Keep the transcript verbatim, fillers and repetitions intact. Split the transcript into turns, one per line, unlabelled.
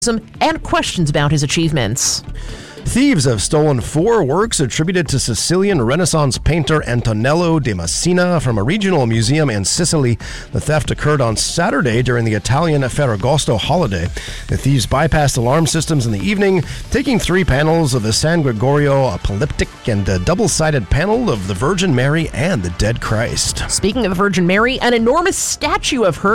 and questions about his achievements.
Thieves have stolen four works attributed to Sicilian Renaissance painter Antonello de Messina from a regional museum in Sicily. The theft occurred on Saturday during the Italian Ferragosto holiday. The thieves bypassed alarm systems in the evening, taking three panels of the San Gregorio Apocalyptic and a double-sided panel of the Virgin Mary and the Dead Christ.
Speaking of Virgin Mary, an enormous statue of her